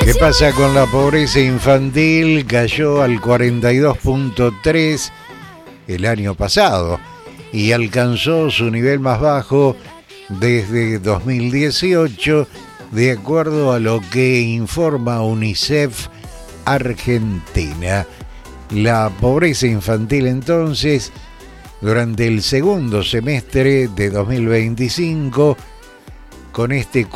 ¿Qué pasa con la pobreza infantil? Cayó al 42.3 el año pasado y alcanzó su nivel más bajo desde 2018, de acuerdo a lo que informa UNICEF Argentina. La pobreza infantil entonces, durante el segundo semestre de 2025, con este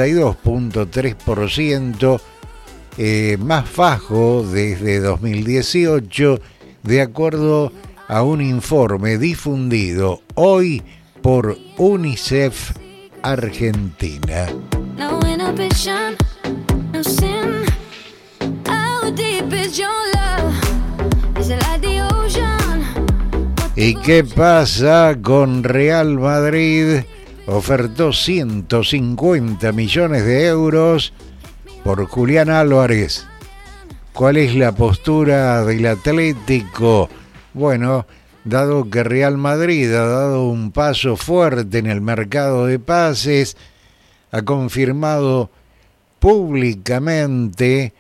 42.3%, más bajo desde 2018, de acuerdo a un informe difundido hoy por UNICEF Argentina. No inhibition, no sin. How deep is your love? Is it like the ocean? ¿Y qué pasa con Real Madrid? Ofertó 150 millones de euros por Julián Álvarez. ¿Cuál es la postura del Atlético? Bueno, dado que Real Madrid ha dado un paso fuerte en el mercado de pases, ha confirmado públicamente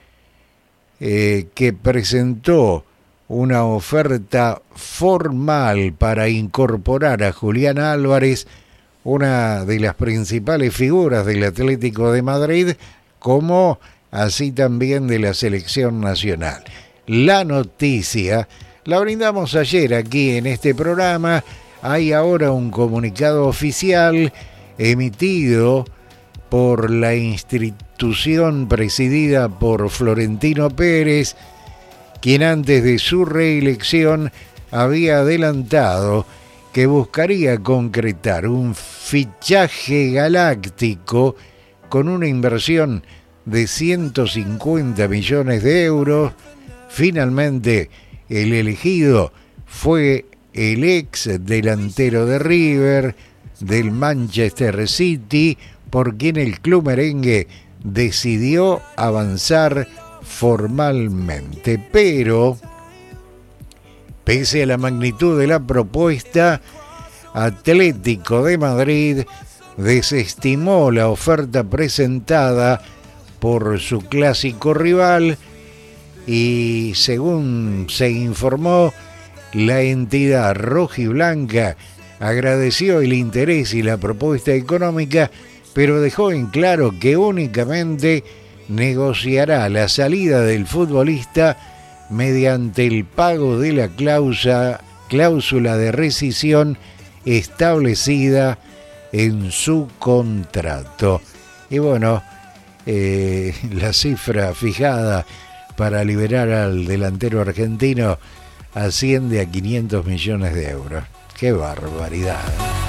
que presentó una oferta formal para incorporar a Julián Álvarez, una de las principales figuras del Atlético de Madrid, como así también de la selección nacional. La noticia la brindamos ayer aquí en este programa. Hay ahora un comunicado oficial emitido por la institución presidida por Florentino Pérez, quien antes de su reelección había adelantado que buscaría concretar un fichaje galáctico con una inversión de 150 millones de euros. Finalmente, el elegido fue el ex delantero de River, del Manchester City, por quien el club merengue decidió avanzar formalmente. Pero, pese a la magnitud de la propuesta, Atlético de Madrid desestimó la oferta presentada por su clásico rival y, según se informó, la entidad rojiblanca agradeció el interés y la propuesta económica, pero dejó en claro que únicamente negociará la salida del futbolista mediante el pago de la cláusula de rescisión establecida en su contrato. Y bueno, la cifra fijada para liberar al delantero argentino asciende a 500 millones de euros. ¡Qué barbaridad!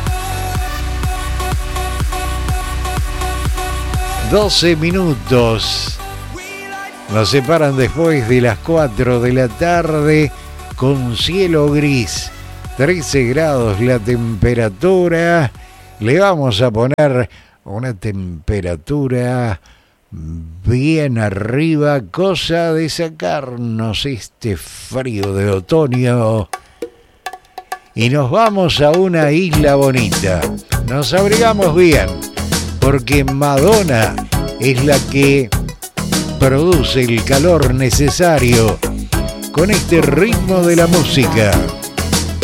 12 minutos nos separan después de las 4 de la tarde, con cielo gris, 13 grados la temperatura. Le vamos a poner una temperatura bien arriba, cosa de sacarnos este frío de otoño. Y nos vamos a una isla bonita. Nos abrigamos bien, porque Madonna es la que produce el calor necesario con este ritmo de la música.